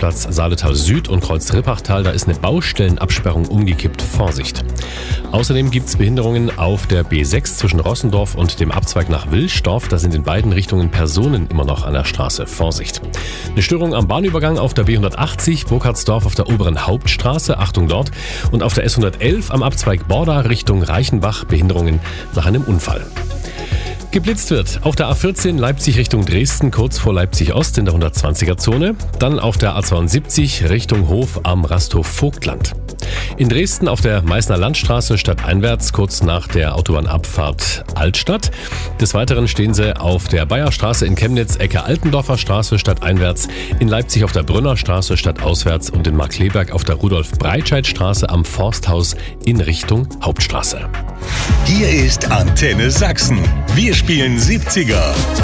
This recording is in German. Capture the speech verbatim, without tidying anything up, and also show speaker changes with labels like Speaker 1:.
Speaker 1: Marktplatz Saaletal Süd und Kreuz Rippachtal. Da ist eine Baustellenabsperrung umgekippt. Vorsicht. Außerdem gibt es Behinderungen auf der B sechs zwischen Rossendorf und dem Abzweig nach Wilsdorf. Da sind in beiden Richtungen Personen immer noch an der Straße. Vorsicht. Eine Störung am Bahnübergang auf der B hundertachtzig, Burkhardsdorf auf der oberen Hauptstraße. Achtung dort. Und auf der S hundertelf am Abzweig Borda Richtung Reichenbach. Behinderungen nach einem Unfall. Geblitzt wird auf der A vierzehn Leipzig Richtung Dresden, kurz vor Leipzig Ost in der hundertzwanziger Zone. Dann auf der A zweiundsiebzig Richtung Hof am Rasthof Vogtland. In Dresden auf der Meißner Landstraße stadteinwärts, kurz nach der Autobahnabfahrt Altstadt. Des Weiteren stehen sie auf der Bayerstraße in Chemnitz, Ecke Altendorfer Straße stadteinwärts, in Leipzig auf der Brünner Straße stadtauswärts und in Markkleeberg auf der Rudolf-Breitscheid-Straße am Forsthaus in Richtung Hauptstraße.
Speaker 2: Hier ist Antenne Sachsen. Wir spielen siebziger.